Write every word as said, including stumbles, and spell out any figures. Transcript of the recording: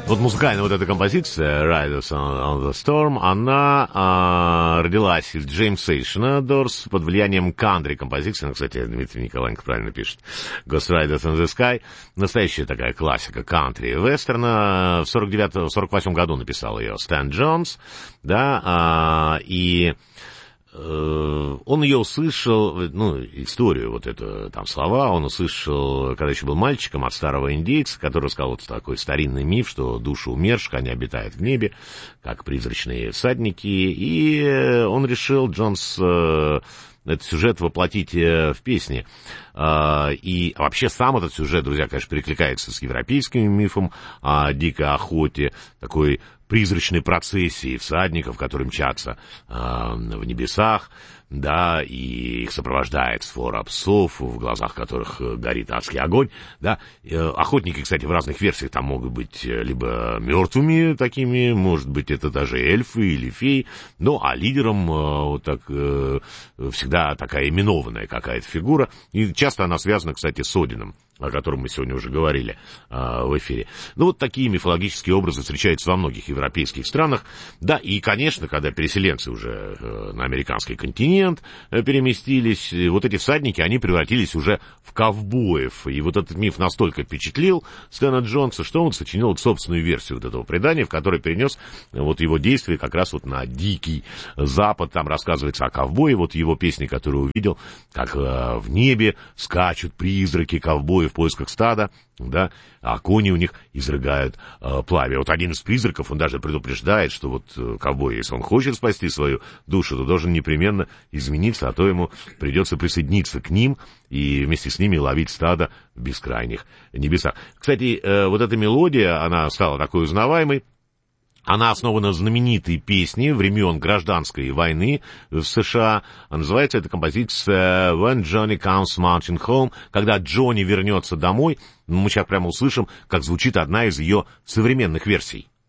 Вот музыкальная вот эта композиция «Riders on the Storm», она а, родилась из Джеймса Дорс под влиянием кантри-композиции. Ну, кстати, Дмитрий Николаенко правильно пишет. «Ghost Riders on the Sky». Настоящая такая классика кантри-вестерна. В сорок девятом, сорок восьмом году написал ее Стэн Джонс, да, а, и... Он ее услышал, ну, историю, вот эту, там, слова, он услышал, когда еще был мальчиком, от старого индейца, который рассказал вот такой старинный миф, что души умерших, они обитают в небе, как призрачные всадники, и он решил, Джонс, этот сюжет воплотить в песне. И вообще сам этот сюжет, друзья, конечно, перекликается с европейским мифом о дикой охоте, такой призрачной процессии всадников, которые мчатся э, в небесах, да, и их сопровождает свора псов, в глазах которых горит адский огонь, да. Охотники, кстати, в разных версиях там могут быть либо мертвыми такими, может быть, это даже эльфы или феи, ну, а лидером э, вот так э, всегда такая именованная какая-то фигура, и часто она связана, кстати, с Одином, о котором мы сегодня уже говорили э, в эфире. Ну, вот такие мифологические образы встречаются во многих европейских странах. Да, и, конечно, когда переселенцы уже э, на американский континент э, переместились, вот эти всадники, они превратились уже в ковбоев. И вот этот миф настолько впечатлил Стэна Джонса, что он сочинил вот собственную версию вот этого предания, в которой перенес вот его действия как раз вот на дикий запад. Там рассказывается о ковбое, вот его песне, которую увидел, как э, в небе скачут призраки ковбоев в поисках стада, да, а кони у них изрыгают э, пламя. Вот один из призраков, он даже предупреждает, что вот э, ковбой, если он хочет спасти свою душу, то должен непременно измениться, а то ему придется присоединиться к ним и вместе с ними ловить стадо в бескрайних небесах. Кстати, э, вот эта мелодия, она стала такой узнаваемой. Она основана на знаменитой песне времен гражданской войны в США. Называется эта композиция «When Johnny Comes Marching Home», когда Джонни вернется домой. Мы сейчас прямо услышим, как звучит одна из ее современных версий.